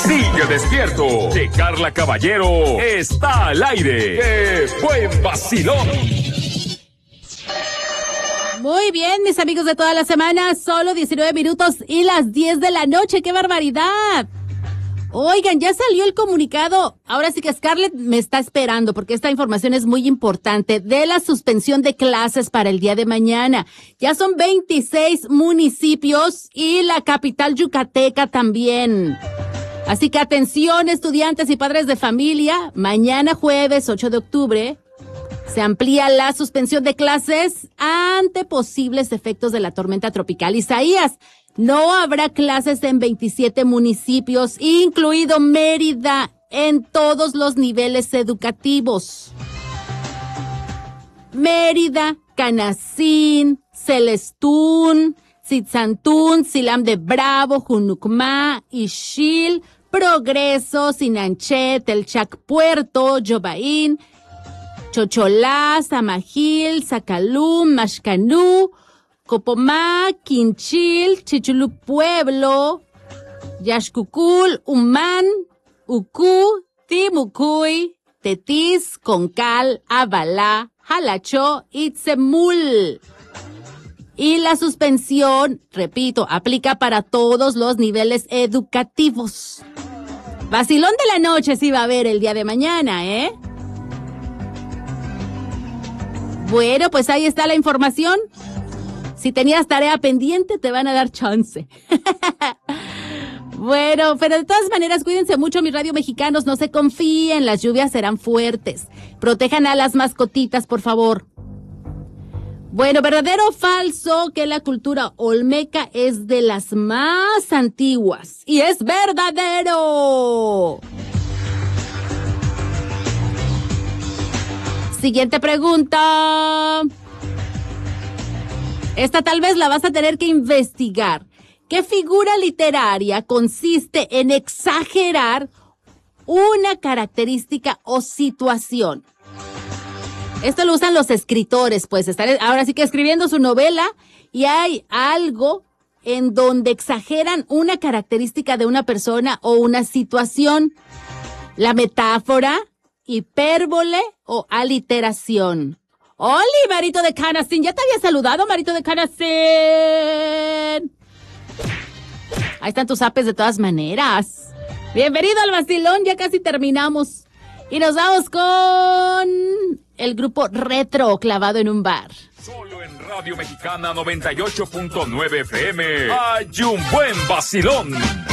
Sigue despierto, que Carla Caballero está al aire. ¡Qué buen vacilón! Muy bien, mis amigos de toda la semana, solo 19 minutos y las 10 de la noche. ¡Qué barbaridad! Oigan, ya salió el comunicado. Ahora sí que Scarlett me está esperando porque esta información es muy importante de la suspensión de clases para el día de mañana. Ya son 26 municipios y la capital yucateca también. Así que atención, estudiantes y padres de familia. Mañana jueves 8 de octubre se amplía la suspensión de clases ante posibles efectos de la tormenta tropical Isaías. No habrá clases en 27 municipios, incluido Mérida, en todos los niveles educativos. Mérida, Canacín, Celestún, Zitzantún, Silam de Bravo, Junucmá, Ixil, Progreso, Sinanchet, El Chac Puerto, Yobaín, Chocholá, Samajil, Zacalum, Maxcanú, Copomá, Quinchil, Chichulú Pueblo, Yaxcucul, Humán, Ucú, Timucuy, Tetis, Concal, Abalá, Jalachó y Tzemul. Y la suspensión, repito, aplica para todos los niveles educativos. Vacilón de la noche sí va a haber el día de mañana, ¿eh? Bueno, pues ahí está la información. Si tenías tarea pendiente, te van a dar chance. Bueno, pero de todas maneras, cuídense mucho, mis radio mexicanos. No se confíen, las lluvias serán fuertes. Protejan a las mascotitas, por favor. Bueno, ¿verdadero o falso que la cultura olmeca es de las más antiguas? Y es verdadero. Siguiente pregunta. Esta tal vez la vas a tener que investigar. ¿Qué figura literaria consiste en exagerar una característica o situación? Esto lo usan los escritores, pues están ahora sí que escribiendo su novela y hay algo en donde exageran una característica de una persona o una situación. La metáfora, hipérbole o aliteración. ¡Holi, Marito de Canacín! Ya te había saludado, Marito de Canacín. Ahí están tus apes de todas maneras. Bienvenido al vacilón, ya casi terminamos. Y nos vamos con el grupo Retro, Clavado en un Bar. Solo en Radio Mexicana 98.9 FM. Hay un buen vacilón.